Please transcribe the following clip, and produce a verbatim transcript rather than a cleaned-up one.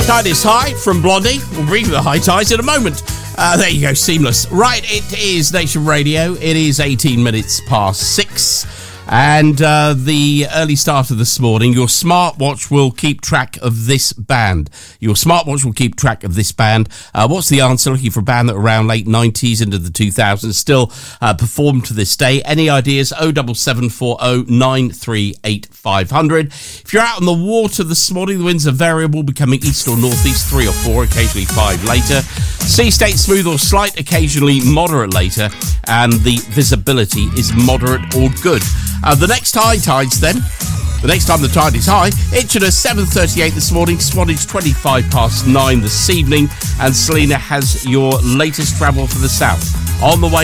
Tide is high from Blondie. We'll bring you the high tides in a moment. Uh, there you go, seamless. Right, it is Nation Radio. It is eighteen minutes past six. And uh, the early start of this morning, your smartwatch will keep track of this band. Your smartwatch will keep track of this band. Uh, what's the answer? Looking for a band that around late nineties into the two thousands still uh, perform to this day. Any ideas? oh seven seven four oh nine three eight five hundred. If you're out on the water this morning, the winds are variable, becoming east or northeast, three or four, occasionally five later. Sea state smooth or slight, occasionally moderate later. And the visibility is moderate or good. Uh, the next high tides then, the next time the tide is high, Itchen seven thirty-eight this morning, Swanage twenty-five past nine this evening, and Selina has your latest travel for the south. On the way